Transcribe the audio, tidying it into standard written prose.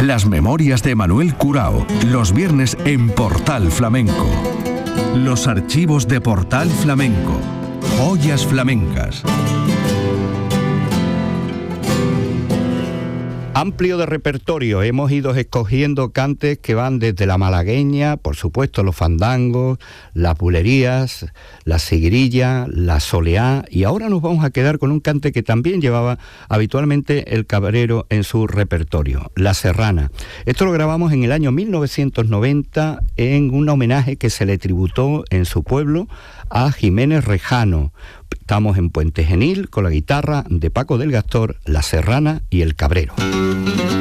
Las memorias de Manuel Curao, los viernes en Portal Flamenco. Los archivos de Portal Flamenco. Joyas flamencas. Amplio de repertorio, hemos ido escogiendo cantes que van desde la malagueña, por supuesto los fandangos, las bulerías, la seguirilla, la soleá, y ahora nos vamos a quedar con un cante que también llevaba habitualmente el cabrero en su repertorio, la serrana. Esto lo grabamos en el año 1990 en un homenaje que se le tributó en su pueblo a Jiménez Rejano. Estamos en Puente Genil con la guitarra de Paco del Gastor, la serrana y el cabrero.